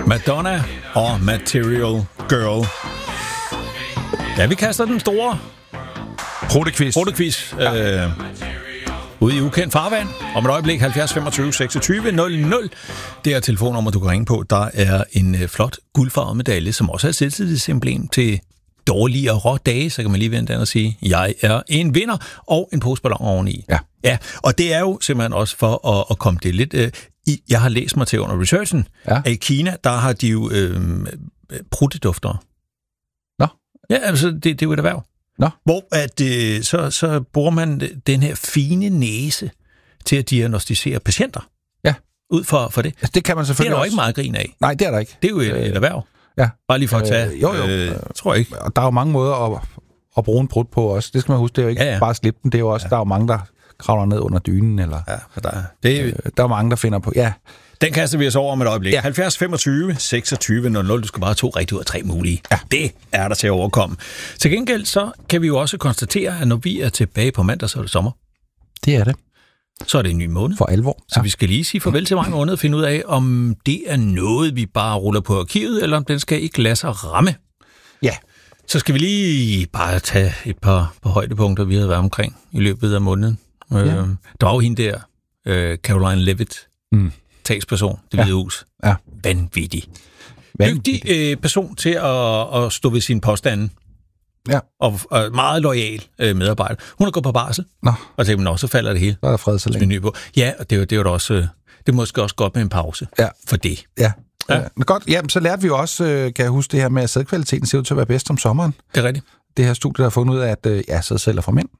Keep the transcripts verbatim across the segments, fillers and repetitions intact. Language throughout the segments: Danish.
Madonna og Material Girl. Ja, vi kaster den store Protequiz. Protequiz. Ja. Øh, ude i ukendt farvand. Om et øjeblik halvfjerds femogtyve seksogtyve nul nul. Det er telefonnummer, du kan ringe på. Der er en øh, flot guldfarvet medalje, som også er et selvtillidsemblem til dårligere dage. Så kan man lige vente den og sige, jeg er en vinder, og en poseballon oveni. Ja. Ja, og det er jo simpelthen også for at, at komme det lidt... Øh, i, jeg har læst mig til under researchen, ja. at i Kina, der har de jo øh, prutteduftere. Nå. Ja, altså, det, det er jo et erhverv. Nå. Hvor at, øh, så, så bruger man den her fine næse til at diagnostisere patienter. Ja. Ud for, for det. Altså, det kan man selvfølgelig Det er der også. ikke meget grin af. Nej, det er der ikke. Det er jo et, øh, et erhverv. Ja. Bare lige for at tage... Øh, jo, jo. Øh, tror jeg ikke. Og der er jo mange måder at, at bruge en brud på også. Det skal man huske. Det er jo ikke ja, ja. bare at slippe den. Det er jo også, ja. Der er jo mange, der kravler ned under dynen. Eller, ja, der er, det er, øh, der er mange, der finder på... Ja. Den kaster vi os over om et øjeblik. Ja. halvfjerds femogtyve seksogtyve nul nul. Du skal bare have to rigtige ud af tre mulige. Ja. Det er der til at overkomme. Til gengæld så kan vi jo også konstatere, at når vi er tilbage på mandag, så er det sommer. Det er det. Så er det en ny måned. For alvor. Så ja. Vi skal lige sige farvel til mange måneder og finde ud af, om det er noget, vi bare ruller på arkivet, eller om den skal ikke lade sig ramme. Ja. Så skal vi lige bare tage et par, par højdepunkter, vi havde været omkring i løbet af måneden. Ja. Øh, der var jo hende der, øh, Caroline Levitt, mm. talsperson, Det Hvide ja. Hus. Ja. Vanvittig. Vanvittig. Dygtig øh, person til at, at stå ved sine påstande. Ja. Og, og meget loyal øh, medarbejder. Hun har gået på barsel. Nå. Og tænkte, nå, så falder det hele. Så er der fred så længe. På. Ja, og det er jo det er jo også, øh, det er måske også godt med en pause. Ja. For det. Ja. Ja. Men godt, jamen, så lærte vi jo også, øh, kan jeg huske, det her med, at sædkvaliteten ser ud til at være bedst om sommeren. Det er rigtigt. Det her studie, der har fundet ud af, at øh, ja, sædceller for mænd,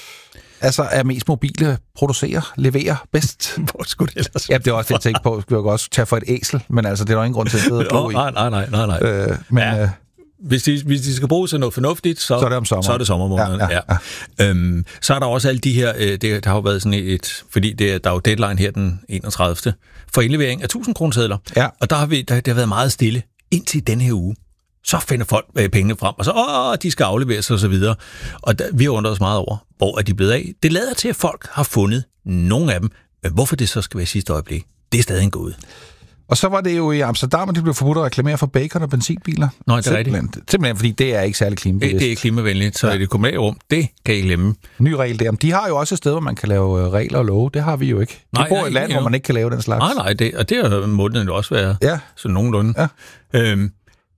altså er mest mobile, producerer, leverer bedst. Hvor skulle det ellers? Ja, det er også det, jeg tænkte på. Skal vi også tage for et æsel, men altså, det er der ingen grund til at sidde og glo i. Nej, nej, nej, nej, nej. Øh, men, ja. øh, hvis, de, hvis de skal bruge sig noget fornuftigt, så, så er det om sommeren. Så er det sommermåneden, ja, ja, ja. ja. Øhm, så er der også alle de her, øh, det, der har jo været sådan et, fordi det, der er jo deadline her den enogtredivte for indlevering af tusind kronesedler. Ja. Og der har, vi, der, det har været meget stille indtil denne her uge. Så finder folk øh, pengene frem, og så, åh, de skal afleveres og så videre. Og der, vi har undret os meget over, hvor er de blevet af. Det lader til, at folk har fundet nogle af dem, men hvorfor det så skal være sidste øjeblik, det er stadig en gåde. Og så var det jo i Amsterdam, at de blev forbudt at reklamere for bacon og benzinbiler. Nå, det er simpelthen, rigtigt. Simpelthen, fordi det er ikke særlig klimabevidst. Det, det er klimavenligt, så ja. I det kommunale rum, det kan I glemme. Ny regel der. De har jo også et sted, hvor man kan lave regler og love. Det har vi jo ikke. Vi bor i et land, hvor man ikke kan lave den slags. Nej, nej, det, og det har måden jo også været ja. så nogenlunde. Ja. Øhm,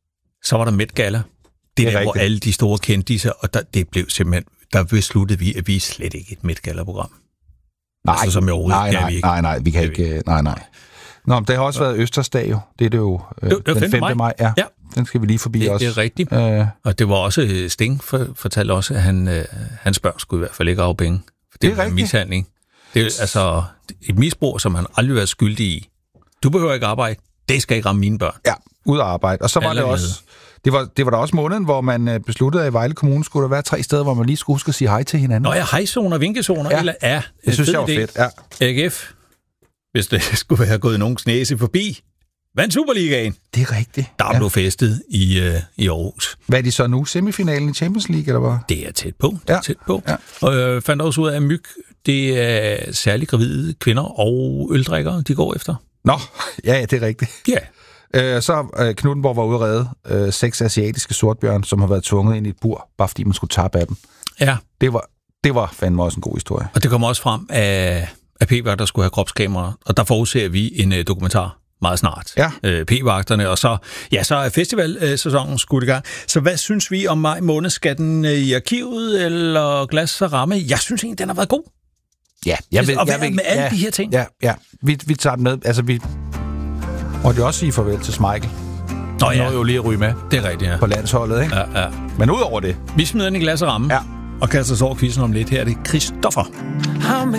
så var der Met Gala. Det, det der, rigtigt. Hvor alle de store kendtiser, og der, det blev simpelthen, der besluttede vi, at vi er slet ikke et Met Gala-program. Nej, altså, som jeg nej, nej, vi nej, nej, vi kan ikke, ikke, nej, nej. Nå, men det har også været Østersdag jo. Det er det jo, øh, det, det den femte maj. Ja, ja. Den skal vi lige forbi det, også. Det er rigtigt. Øh. Og det var også, Sting for, fortalte også, at han, øh, hans børn skulle i hvert fald ikke af penge. For det, det er en mishandling. Det er altså et misbrug, som han aldrig har været skyldig i. Du behøver ikke arbejde. Det skal ikke ramme mine børn. Ja, ud at arbejde. Og så var Allerede. det også... Det var, det var da også måneden, hvor man besluttede, at i Vejle Kommune skulle der være tre steder, hvor man lige skulle huske at sige hej til hinanden. Nå ja, hejzoner, vinkezoner, ja. Eller ja. Det synes jeg var fedt, ja. A G F, hvis det skulle være gået nogen knæse forbi, vandt Superligaen. Det er rigtigt. Der blev ja. festet i, uh, i Aarhus. Hvad er de så nu? Semifinalen i Champions League, eller hvad? Det er tæt på. Det er ja. tæt på. Ja. Og jeg øh, fandt også ud af, at myg, det er særligt gravide kvinder og øldrikkere, de går efter. Nå, ja, ja, det er rigtigt. Ja. Øh, så øh, Knuthenborg var ude at redde øh, seks asiatiske sortbjørn, som har været tvunget ind i et bur, bare fordi man skulle tabe af dem. Ja. Det var, det var fandme også en god historie. Og det kom også frem af, af P-vagter, der skulle have kropskamera, og der forudser vi en øh, dokumentar meget snart. Ja. Øh, P-vagterne, og så, ja, så er festivalsæsonen skudt i gang. Så hvad synes vi om maj måned? Skal den øh, i arkivet, eller glas og ramme? Jeg synes egentlig, den har været god. Ja, jeg vil, og jeg vil, med alle ja, de her ting. Ja, ja. Vi, vi tager den med. Altså, vi... Og det er også sige farvel til Smeichel. Nå ja. Nå jo lige at ryge med. Det er rigtigt, ja. På landsholdet, ikke? Ja, ja. Men ud over det. Vi smider den i glas og ramme. Ja. Og kaster os over quizzen om lidt. Her er det Christoffer. How many